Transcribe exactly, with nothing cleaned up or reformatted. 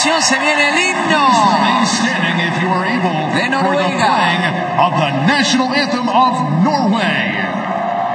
atención, se viene el himno Remain standing if you are able de for the Noruega. playing of the national anthem of Norway.